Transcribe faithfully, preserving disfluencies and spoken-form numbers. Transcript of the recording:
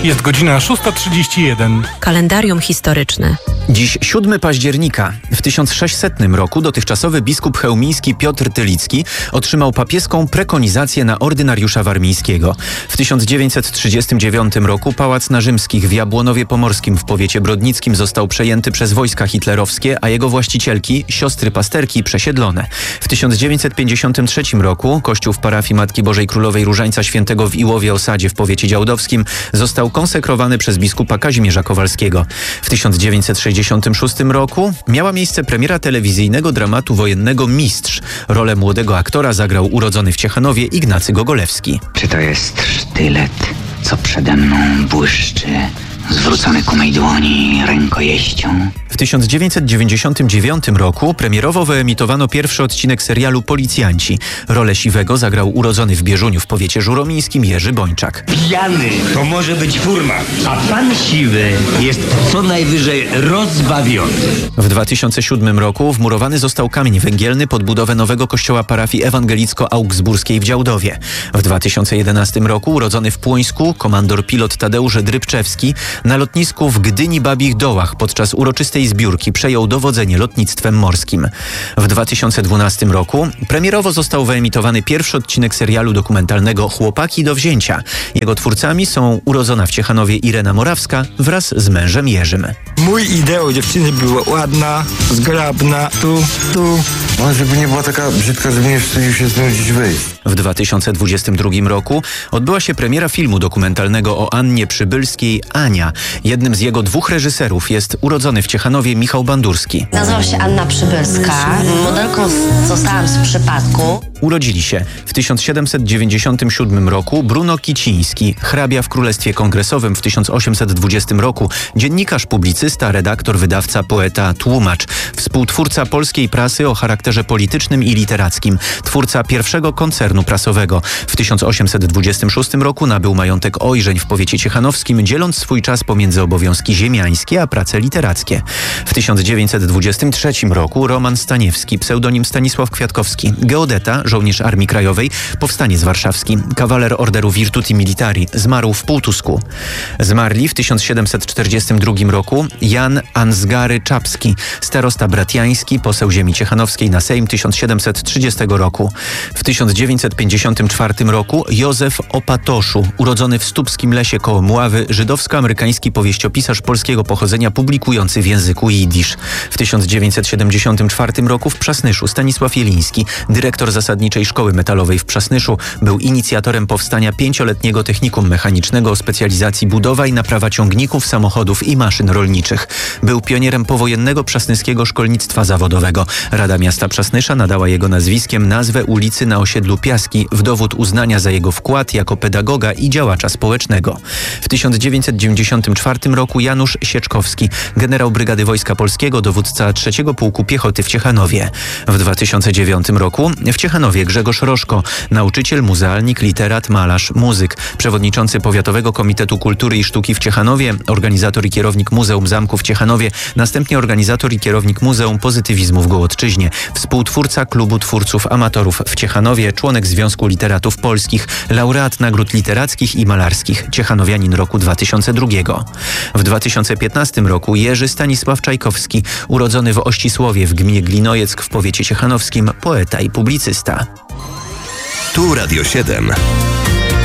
Jest godzina szósta trzydzieści jeden. Kalendarium historyczne. Dziś siódmego października. W tysiąc sześćsetnym roku dotychczasowy biskup chełmiński Piotr Tylicki otrzymał papieską prekonizację na ordynariusza warmińskiego. W tysiąc dziewięćset trzydziestym dziewiątym roku Pałac na Rzymskich w Jabłonowie Pomorskim w powiecie brodnickim został przejęty przez wojska hitlerowskie, a jego właścicielki, siostry pasterki, przesiedlone. W tysiąc dziewięćset pięćdziesiątym trzecim roku kościół w parafii Matki Bożej Królowej Różańca Świętego w Iłowie Osadzie w powiecie działdowskim został konsekrowany przez biskupa Kazimierza Kowalskiego. W tysiąc dziewięćset sześćdziesiątym szóstym roku miała miejsce premiera telewizyjnego dramatu wojennego Mistrz. Rolę młodego aktora zagrał urodzony w Ciechanowie Ignacy Gogolewski. Czy to jest sztylet, co przede mną błyszczy, zwrócony ku mej dłoni rękojeścią? W tysiąc dziewięćset dziewięćdziesiątym dziewiątym roku premierowo wyemitowano pierwszy odcinek serialu Policjanci. Rolę Siwego zagrał urodzony w Bieżuniu w powiecie żuromińskim Jerzy Bończak. Pijany to może być furman, a pan Siwy jest co najwyżej rozbawiony. W dwa tysiące siódmym roku wmurowany został kamień węgielny pod budowę nowego kościoła parafii ewangelicko-augsburskiej w Działdowie. W dwa tysiące jedenastym roku urodzony w Płońsku komandor pilot Tadeusz Drybczewski na lotnisku w Gdyni Babich Dołach podczas uroczystej zbiórki przejął dowodzenie lotnictwem morskim. W dwa tysiące dwunastym roku premierowo został wyemitowany pierwszy odcinek serialu dokumentalnego Chłopaki do wzięcia. Jego twórcami są urodzona w Ciechanowie Irena Morawska wraz z mężem Jerzym. Mój ideał dziewczyny była ładna, zgrabna, tu, tu. No, żeby nie była taka brzydka, żeby nie wstydził się znudzić wyjść. W dwa tysiące dwudziestym drugim roku odbyła się premiera filmu dokumentalnego o Annie Przybylskiej Ania. Jednym z jego dwóch reżyserów jest urodzony w Ciechanowie Michał Bandurski. Nazywam się Anna Przybylska. Modelką zostałam z przypadku. Urodzili się w tysiąc siedemset dziewięćdziesiątym siódmym roku Bruno Kiciński, hrabia w Królestwie Kongresowym w tysiąc osiemset dwudziestym roku, dziennikarz, publicysta, redaktor, wydawca, poeta, tłumacz, współtwórca polskiej prasy o charakterze politycznym i literackim, twórca pierwszego koncernu prasowego. W tysiąc osiemset dwudziestym szóstym roku nabył majątek Ojrzeń w powiecie ciechanowskim, dzieląc swój czas pomiędzy obowiązki ziemiańskie a prace literackie. W tysiąc dziewięćset dwudziestym trzecim roku Roman Staniewski, pseudonim Stanisław Kwiatkowski, geodeta, żołnierz Armii Krajowej, powstaniec warszawski, kawaler Orderu Virtuti Militari, zmarł w Półtusku. Zmarli w tysiąc siedemset czterdziestym drugim roku Jan Ansgary Czapski, starosta bratiański, poseł ziemi ciechanowskiej na Sejm tysiąc siedemset trzydziestego roku. W tysiąc dziewięćset pięćdziesiątym czwartym roku Józef Opatoszu, urodzony w Stupskim Lesie koło Mławy, żydowsko-amerykański powieściopisarz polskiego pochodzenia publikujący w języku jidysz. W tysiąc dziewięćset siedemdziesiątym czwartym roku w Przasnyszu Stanisław Jeliński, dyrektor zasadniczej szkoły metalowej w Przasnyszu, był inicjatorem powstania pięcioletniego technikum mechanicznego o specjalizacji budowa i naprawa ciągników, samochodów i maszyn rolniczych. Był pionierem powojennego przasnyskiego szkolnictwa zawodowego. Rada Miasta Przasnysza nadała jego nazwiskiem nazwę ulicy na osiedlu Piaski w dowód uznania za jego wkład jako pedagoga i działacza społecznego. W tysiąc dziewięćset dziewięćdziesiątym czwartym roku Janusz Sieczkowski, generał Brygady Wojska Polskiego, dowódca trzeciego Pułku Piechoty w Ciechanowie. W dwa tysiące dziewiątym roku w Ciechanowie Grzegorz Rożko, nauczyciel, muzealnik, literat, malarz, muzyk, przewodniczący Powiatowego Komitetu Kultury i Sztuki w Ciechanowie, organizator i kierownik Muzeum Zamku w Ciechanowie, następnie organizator i kierownik Muzeum Pozytywizmu w Gołodczyźnie, współtwórca Klubu Twórców Amatorów w Ciechanowie, członek Związku Literatów Polskich, laureat nagród literackich i malarskich, ciechanowianin roku dwa tysiące drugiego. W dwa tysiące piętnastym roku Jerzy Stanisław Czajkowski, urodzony w Ościsłowie w gminie Glinojeck w powiecie ciechanowskim, poeta i publicysta. Tu Radio siedem.